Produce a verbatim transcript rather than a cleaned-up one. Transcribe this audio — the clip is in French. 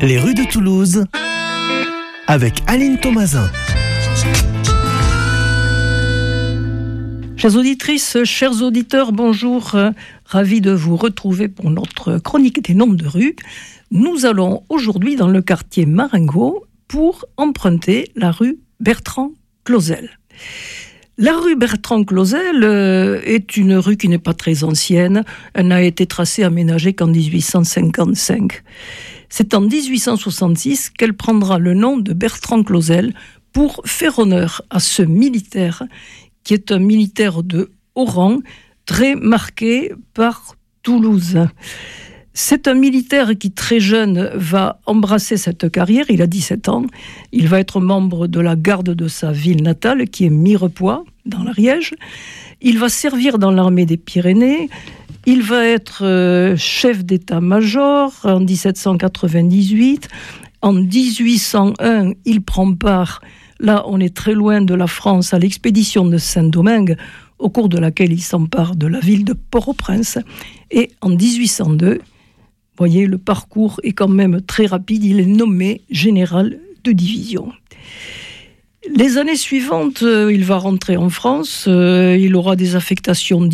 Les rues de Toulouse avec Aline Thomasin. Chères auditrices, chers auditeurs, bonjour. Ravi de vous retrouver pour notre chronique des noms de rues. Nous allons aujourd'hui dans le quartier Marengo pour emprunter la rue Bertrand-Clausel. La rue Bertrand-Clausel est une rue qui n'est pas très ancienne. Elle n'a été tracée, aménagée qu'en dix-huit cent cinquante-cinq. C'est en dix-huit cent soixante-six qu'elle prendra le nom de Bertrand-Clausel pour faire honneur à ce militaire qui est un militaire de haut rang, très marqué par Toulouse. C'est un militaire qui, très jeune, va embrasser cette carrière. Il a dix-sept ans. Il va être membre de la garde de sa ville natale, qui est Mirepoix, dans l'Ariège. Il va servir dans l'armée des Pyrénées. Il va être euh, chef d'état-major en dix-sept cent quatre-vingt-dix-huit. En dix-huit cent un, il prend part, là on est très loin de la France, à l'expédition de Saint-Domingue, au cours de laquelle il s'empare de la ville de Port-au-Prince. Et en dix-huit cent deux, vous voyez, le parcours est quand même très rapide, il est nommé général de division. Les années suivantes, il va rentrer en France, il aura des affectations